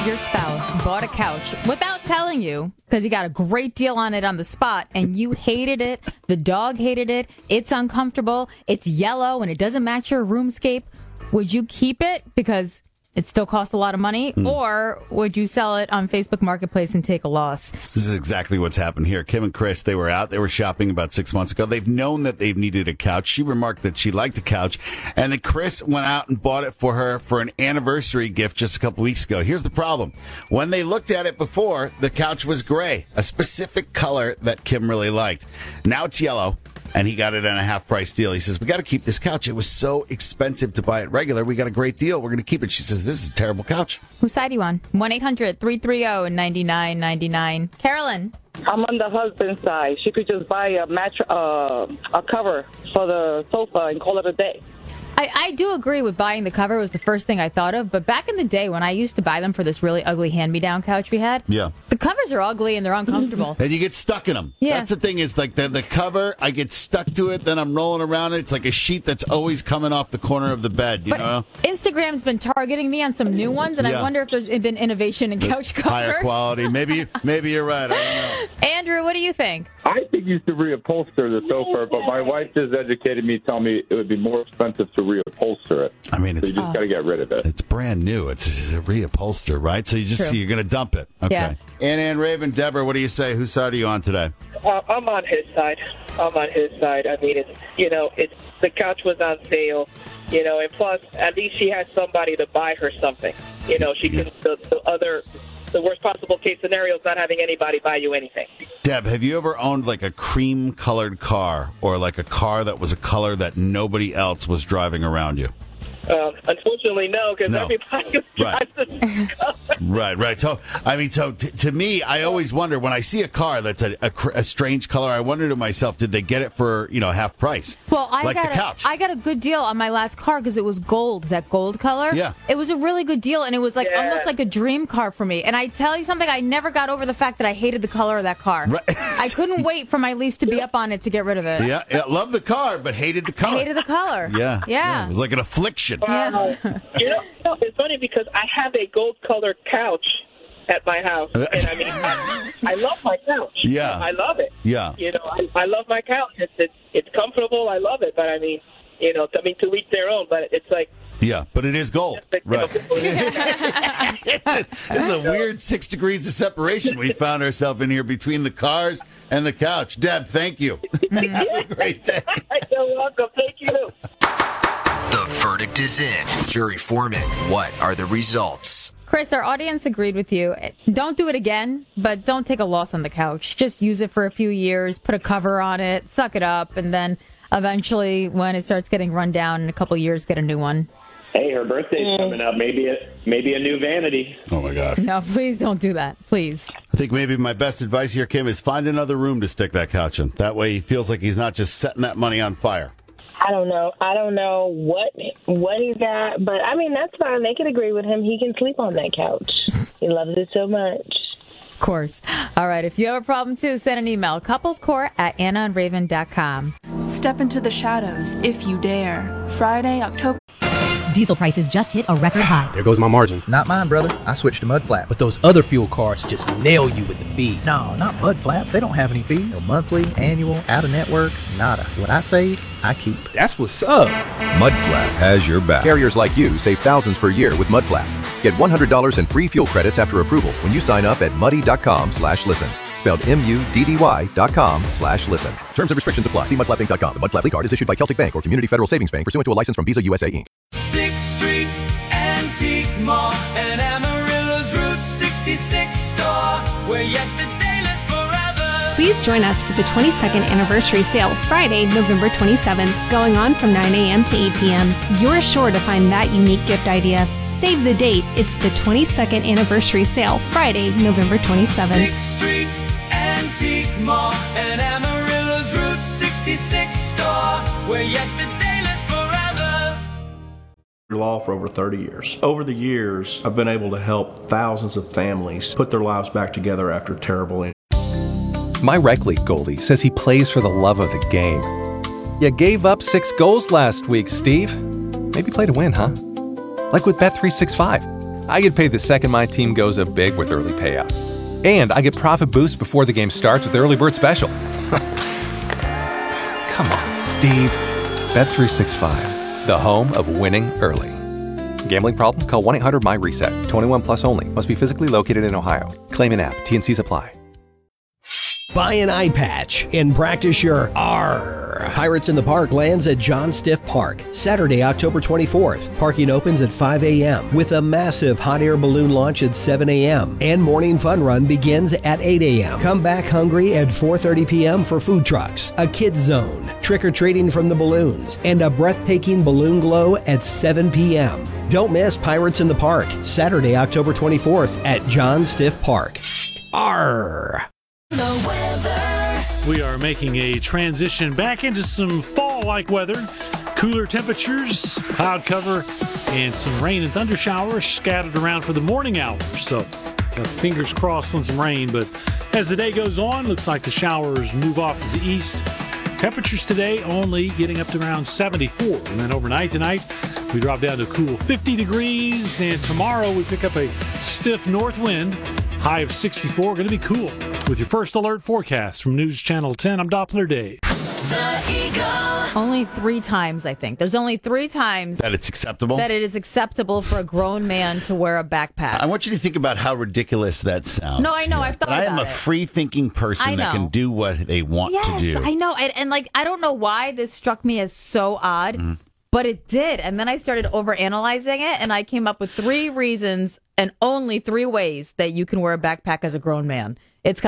your spouse bought a couch without telling you because he got a great deal on it on the spot and you hated it, the dog hated it, it's uncomfortable, it's yellow and it doesn't match your roomscape, would you keep it because it still costs a lot of money, or would you sell it on Facebook Marketplace and take a loss? This is exactly what's happened here. Kim and Chris, they were shopping about 6 months ago. They've known that they've needed a couch. She remarked that she liked the couch, and then Chris went out and bought it for her for an anniversary gift just a couple weeks ago. Here's the problem. When they looked at it before, the couch was gray, a specific color that Kim really liked. Now it's yellow. And he got it on a half-price deal. He says, we got to keep this couch. It was so expensive to buy it regular. We got a great deal. We're going to keep it. She says, this is a terrible couch. Whose side are you on? 1-800-330-9999. Carolyn. I'm on the husband's side. She could just buy a cover for the sofa and call it a day. I do agree with buying the cover was the first thing I thought of, but back in the day when I used to buy them for this really ugly hand-me-down couch we had, the covers are ugly and they're uncomfortable. And you get stuck in them. Yeah. That's the thing is, like, the cover, I get stuck to it, then I'm rolling around it. It's like a sheet that's always coming off the corner of the bed, you know? Instagram's been targeting me on some new ones, and I wonder if there's been innovation in couch covers. Higher quality. Maybe you're right. I don't know. Andrew, what do you think? I think you should reupholster the sofa, but my wife just educated me, telling me it would be more expensive to reupholster it. I mean, so you just got to get rid of it. It's brand new. It's a reupholster, right? So you're going to dump it. Okay. Yeah. And Raven, Deborah, what do you say? Whose side are you on today? I'm on his side. I mean, the couch was on sale, and plus, at least she has somebody to buy her something. She can, the worst possible case scenario is not having anybody buy you anything. Deb, have you ever owned like a cream-colored car or like a car that was a color that nobody else was driving around you? Unfortunately, no, because everybody drives the color. Right. So, to me, I always wonder when I see a car that's a strange color, I wonder to myself, did they get it for, half price? Well, the couch. I got a good deal on my last car because it was gold, that gold color. Yeah. It was a really good deal, and it was almost like a dream car for me. And I tell you something, I never got over the fact that I hated the color of that car. Right. I couldn't wait for my lease to be up on it to get rid of it. Yeah, love the car, but hated the color. I hated the color. Yeah. It was like an affliction. Wow. It's funny because I have a gold-colored couch at my house, and I love my couch. Yeah, I love it. Yeah, I love my couch. It's comfortable. I love it, but to each their own. But it's like. Yeah, but it is gold. Right. It's a weird 6 degrees of separation we found ourselves in here between the cars and the couch. Deb, thank you. Have a great day. You're welcome. Thank you. The verdict is in. Jury foreman, what are the results? Chris, our audience agreed with you. Don't do it again, but don't take a loss on the couch. Just use it for a few years, put a cover on it, suck it up, and then eventually, when it starts getting run down in a couple years, get a new one. Hey, her birthday's coming up. Maybe a new vanity. Oh, my gosh. No, please don't do that. Please. I think maybe my best advice here, Kim, is find another room to stick that couch in. That way he feels like he's not just setting that money on fire. I don't know what he's got, but that's fine. They can agree with him. He can sleep on that couch. He loves it so much. Of course. All right. If you have a problem too, send an email. couplescourt@annaandraven.com. Step into the shadows if you dare. Friday, October. Diesel prices just hit a record high. There goes my margin. Not mine, brother. I switched to Mud Flap. But those other fuel cards just nail you with the fees. No, not Mud Flap. They don't have any fees. No monthly, annual, out-of-network, nada. What I save, I keep. That's what's up. Mud Flap has your back. Carriers like you save thousands per year with Mud Flap. Get $100 in free fuel credits after approval when you sign up at muddy.com/listen. Spelled MUDDY.com/listen. Terms and restrictions apply. See mudflapping.com. The Mud Flap card is issued by Celtic Bank or Community Federal Savings Bank pursuant to a license from Visa USA Inc. 6th Street Antique Mall and Amarillo's Route 66 store, where yesterday lives forever. Please join us for the 22nd anniversary sale, Friday, November 27th, going on from 9 a.m. to 8 p.m. You're sure to find that unique gift idea. Save the date. It's the 22nd anniversary sale, Friday, November 27th. 6th Street Antique Mall and Amarillo's Route 66 store, where yesterday lives forever. Law for over 30 years. Over the years, I've been able to help thousands of families put their lives back together after terrible injury. My rec league goalie says he plays for the love of the game. You gave up 6 goals last week, Steve. Maybe play to win, huh? Like with Bet365. I get paid the second my team goes up big with early payout. And I get profit boost before the game starts with the Early Bird Special. Come on, Steve. Bet365, the home of winning early. Gambling problem? Call 1-800-MY-RESET. 21 plus only. Must be physically located in Ohio. Claim an app. T&Cs apply. Buy an eye patch and practice your R. Pirates in the Park lands at John Stiff Park, Saturday, October 24th. Parking opens at 5 a.m. with a massive hot air balloon launch at 7 a.m. and morning fun run begins at 8 a.m. Come back hungry at 4:30 p.m. for food trucks, a kids zone, trick-or-treating from the balloons, and a breathtaking balloon glow at 7 p.m. Don't miss Pirates in the Park, Saturday, October 24th at John Stiff Park. R. We are making a transition back into some fall-like weather. Cooler temperatures, cloud cover, and some rain and thunder showers scattered around for the morning hours. So, got fingers crossed on some rain. But as the day goes on, looks like the showers move off to the east. Temperatures today only getting up to around 74. And then overnight tonight, we drop down to a cool 50 degrees. And tomorrow, we pick up a stiff north wind. High of 64, going to be cool. With your first alert forecast from News Channel 10, I'm Doppler Dave. Only 3 times, I think. There's only 3 times that it's acceptable? That it is acceptable for a grown man to wear a backpack. I want you to think about how ridiculous that sounds. No, I know. I've thought about it. I am a free-thinking person that can do what they want to do. I know. And I don't know why this struck me as so odd, but it did. And then I started overanalyzing it, and I came up with 3 reasons and only 3 ways that you can wear a backpack as a grown man.